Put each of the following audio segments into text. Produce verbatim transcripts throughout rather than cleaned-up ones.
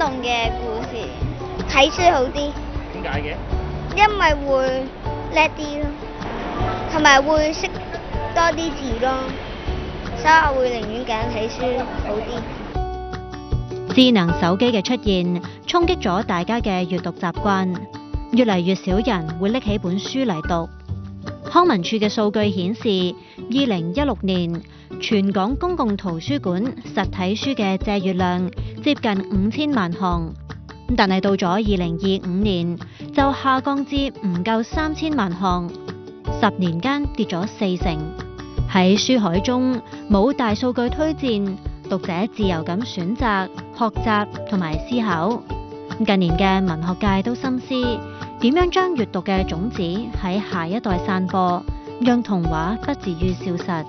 動嘅故事，睇書好啲。 點解嘅？ 因為會叻啲咯，同埋會識多啲字咯，所以我會寧願揀睇書好啲。 智能手機嘅出現，衝擊咗大家嘅閱讀習慣，越嚟越少人會拎起本書嚟讀。康文署嘅數據顯示，二零一六年全港公共圖書館實體書嘅借閱量接近五千萬項，但係到咗二零二五年就下降至唔夠三千萬項，十年間跌咗四成。喺書海中冇大數據推薦，讀者自由咁選擇、學習同埋思考。近年嘅文學界都深思點樣將閱讀嘅種子喺下一代散播，讓童話不至於消失。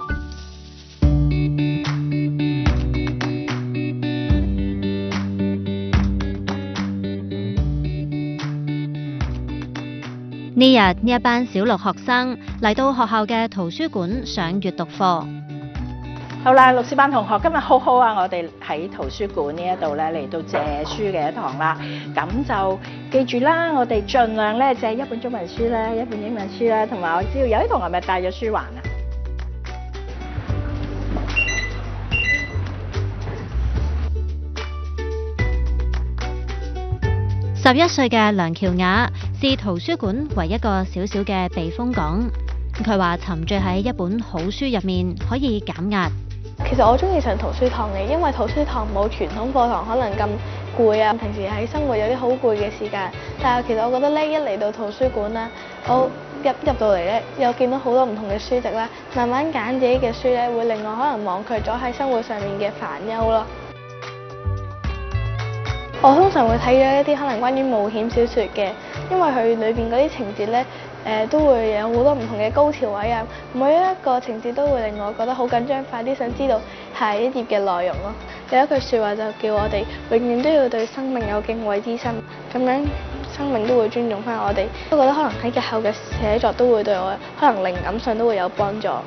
呢日呢一班小六學生嚟到學校嘅圖書館上閱讀課。 好啦，六四班同學今日好好啊！我哋喺圖書館呢一度咧嚟到借書嘅一堂啦。咁就記住啦，我哋盡量咧借一本中文書啦，一本英文書啦，同埋我知道有啲同學咪帶咗書環啊。 十一歲嘅梁喬雅是圖書館唯一一個小小嘅避風港。佢話沉醉喺一本好書入面可以減壓。 其實我中意上圖書堂嘅，因為圖書堂冇傳統課堂可能咁攰啊。平時喺生活有啲好攰嘅時間，但係其實我覺得咧，一嚟到圖書館啦，我入入到嚟咧，又見到好多唔同嘅書籍啦，慢慢揀自己嘅書咧，會令我可能忘卻咗喺生活上面嘅煩憂咯。我通常會睇咗一啲可能關於冒險小説嘅，因為佢裏邊嗰啲情節咧，誒、呃、都會有好多唔同嘅高潮位啊，每一個情節都會令我覺得好緊張，快啲想知道下一頁嘅內容咯。有一句説話就叫我哋永遠都要對生命有敬畏之心，咁樣生命都會尊重翻我哋。我覺得可能喺日後嘅寫作都會對我可能靈感上都會有幫助。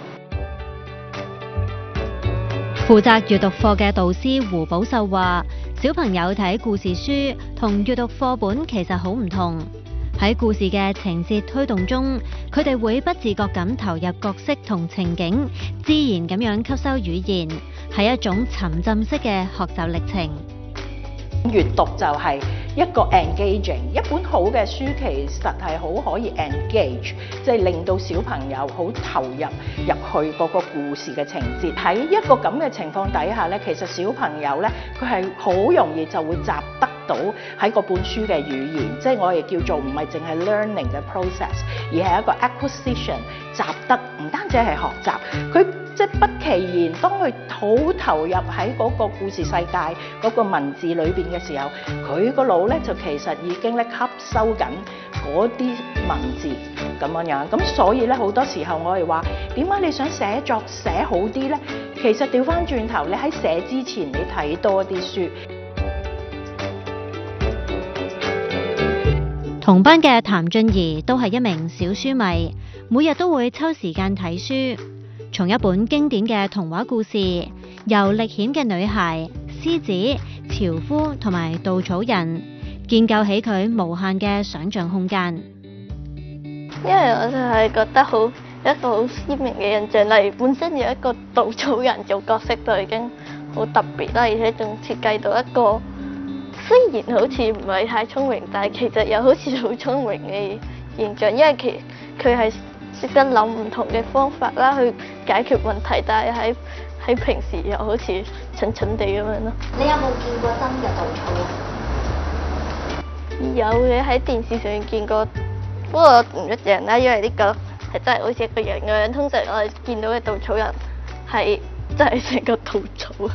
負責閱讀課嘅導師胡寶秀話：小朋友睇故事書同閱讀課本其實好唔同。喺故事嘅情節推動中，佢哋會不自覺咁投入角色同情景，自然咁樣吸收語言，係一種沉浸式嘅學習歷程。 閱讀就係一個 engaging， 一本好嘅書其實係好可以 engage， 即係令到小朋友好投入入去嗰個故事嘅情節。喺一個咁嘅情況底下咧，其實小朋友咧佢係好容易就會習得到喺嗰本書嘅語言，即係我哋叫做唔係淨係 learning 嘅 process， 而係一個 acquisition， 習得唔單止係學習，佢即係不其然，當佢好投入喺嗰個故事世界嗰個文字裏邊嘅時候，佢個腦咧就其實已經咧吸收緊嗰啲文字咁樣樣。咁所以咧好多時候我哋話點解你想寫作寫好啲咧？其實調翻轉頭，你喺寫之前你睇多啲書。 同班嘅譚俊儀都係一名小書迷，每日都會抽時間睇書。從一本經典嘅童話故事，由歷險嘅女孩、獅子、樵夫同埋稻草人，建構起佢無限嘅想像空間。 因為我就係覺得好一個好鮮明嘅印象，例如本身有一個稻草人做角色就已經好特別啦，而且仲設計到一個雖然好似唔係太聰明，但係其實又好似好聰明嘅形象，因為其佢係識得諗唔同嘅方法啦，去解決問題，但係喺喺平時又好似蠢蠢地咁樣咯。 你有冇見過真嘅稻草人？ 有嘅，喺電視上面見過，不過唔一樣啦，因為呢個係真係好似一個人咁樣。通常我哋見到嘅稻草人係真係成個稻草咁。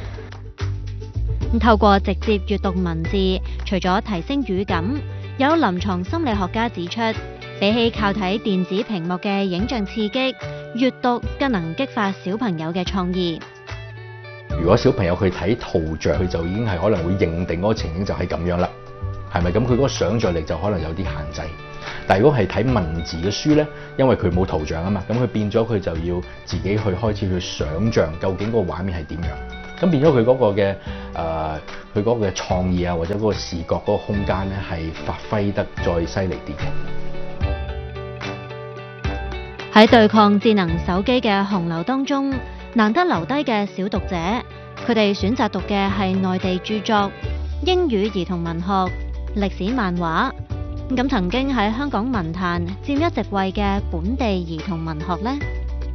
透過直接閱讀文字，除咗提升語感，有臨床心理學家指出，比起靠睇電子屏幕嘅影像刺激，閱讀更能激發小朋友嘅創意。 如果小朋友去睇圖像，佢就已經係可能會認定嗰個情景就係咁樣啦，係咪咁？佢嗰個想像力就可能有啲限制。但如果係睇文字嘅書呢，因為佢冇圖像啊嘛，咁佢變咗佢就要自己去開始去想像究竟嗰個畫面係點樣。 咁變咗佢嗰個嘅誒佢嗰個嘅創意啊，或者嗰個視覺嗰個空間咧，係發揮得再犀利啲嘅。 喺對抗智能手機嘅洪流當中，難得留低嘅小讀者，佢哋選擇讀嘅係內地著作、英語兒童文學、歷史漫畫。咁曾經喺香港文壇佔一席位嘅本地兒童文學呢？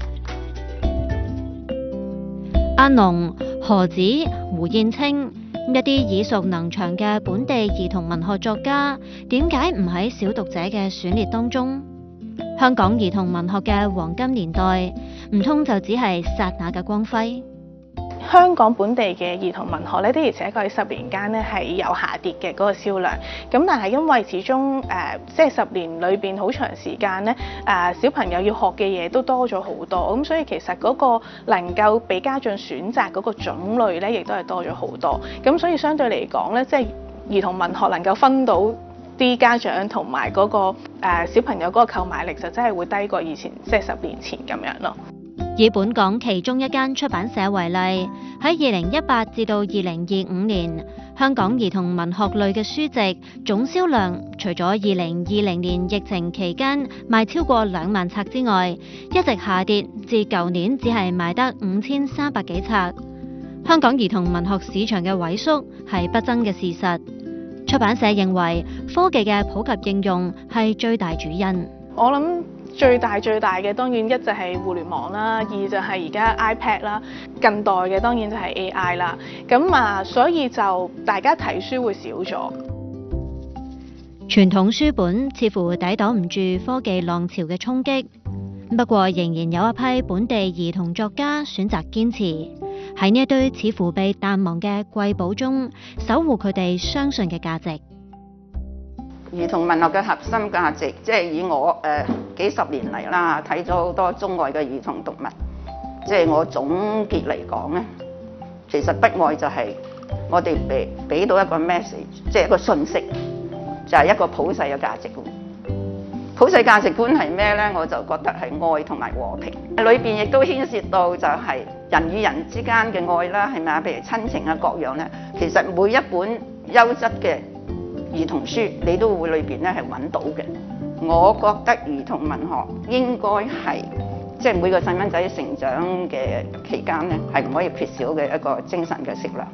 阿龍、何子、胡燕青一啲耳熟能詳嘅本地兒童文學作家，點解唔喺小讀者嘅選列當中？香港兒童文學嘅黃金年代，唔通就只係剎那嘅光輝？ 香港本地嘅兒童文學咧，的而且確喺十年間咧係有下跌嘅嗰個銷量。咁但係因為始終誒、呃，即係十年裏邊好長時間咧，誒、呃、小朋友要學嘅嘢都多咗好多，咁所以其實嗰個能夠俾家長選擇嗰個種類咧，亦都係多咗好多。咁所以相對嚟講咧，即係兒童文學能夠分到啲家長同埋嗰個誒、呃、小朋友嗰個購買力，就真係會低過以前，即係十年前咁樣咯。 以本港其中一間出版社為例，喺二零一八至到二零二五年，香港兒童文學類嘅書籍總銷量，除咗二零二零年疫情期間賣超過兩萬冊之外，一直下跌至舊年只係賣得五千三百幾冊。香港兒童文學市場嘅萎縮係不爭嘅事實。出版社認為科技嘅普及應用係最大主因。 我諗最大最大嘅當然一就係互聯網啦，二就係而家 iPad 啦，近代嘅當然就係 A I 啦。咁啊，所以就大家睇書會少咗。 傳統書本似乎抵擋唔住科技浪潮嘅衝擊，不過仍然有一批本地兒童作家選擇堅持喺呢一堆似乎被淡忘嘅瑰寶中，守護佢哋相信嘅價值。 兒童文學嘅核心價值，即係以我誒、呃、幾十年嚟啦，睇咗好多中外嘅兒童讀物，即係我總結嚟講咧，其實不外就係我哋俾俾到一個 message， 即係一個訊息，就係、是、一個普世嘅價值觀。普世價值觀係咩咧？我就覺得係愛同埋和平，裏邊亦都牽涉到就係人與人之間嘅愛啦，係咪啊？譬如親情啊各樣咧，其實每一本優質嘅兒童書你都會裏邊咧係揾到嘅。我覺得兒童文學應該係即係每個細蚊仔成長嘅期間咧，係唔可以缺少嘅一個精神嘅食糧。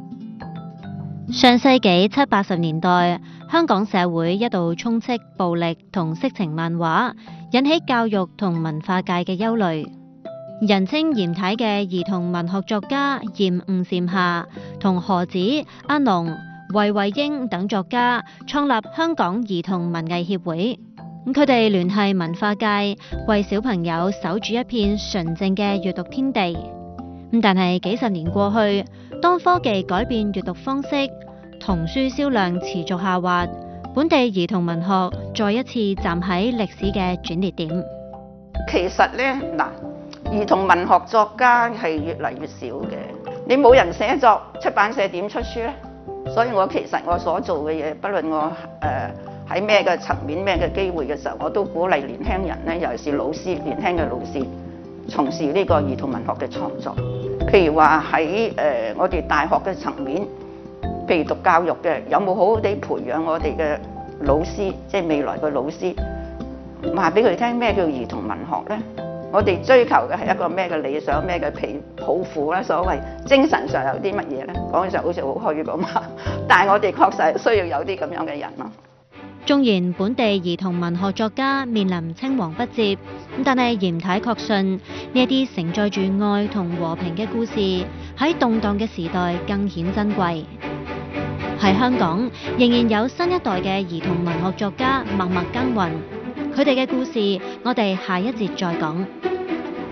上世紀七八十年代，香港社會一度充斥暴力同色情漫畫，引起教育同文化界嘅憂慮。人稱嚴太嘅兒童文學作家嚴吳禪夏同何子、阿龍、衛慧英等作家創立香港兒童文藝協會。佢哋聯繫文化界，為小朋友守住一片純淨嘅閱讀天地。但係幾十年過去，當科技改變閱讀方式，童書銷量持續下滑，本地兒童文學再一次站喺歷史嘅轉捩點。 其實咧，嗱，兒童文學作家係越嚟越少嘅。你冇人寫作，出版社點出書咧？所以我其實我所做嘅嘢，不論我誒喺咩嘅層面、咩嘅機會嘅時候，我都鼓勵年輕人咧，尤其是老師、年輕嘅老師，從事呢個兒童文學嘅創作。譬如話喺誒我哋大學嘅層面，譬如讀教育嘅，有冇好好地培養我哋嘅老師，即係未來嘅老師，話俾佢哋聽咩叫兒童文學咧？我哋追求嘅係一個咩嘅理想、咩嘅抱負咧？所謂精神上有啲乜嘢咧？講起上好似好虛咁啊！但係我哋確實係需要有啲咁樣嘅人咯。 縱然本地兒童文學作家面臨青黃不接，但係嚴太確信呢一啲承載住愛同和平嘅故事，喺動盪嘅時代更顯珍貴。喺香港，仍然有新一代嘅兒童文學作家默默耕耘，佢哋嘅故事，我哋下一節再講。